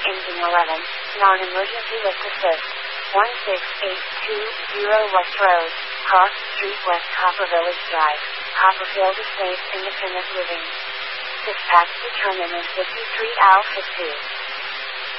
engine 11, non-emergency lift assist. 16820 West Road, Cross Street West Copper Village Drive, Copperfield Estates Independent Living. Dispatch determinant 53 Alpha 2.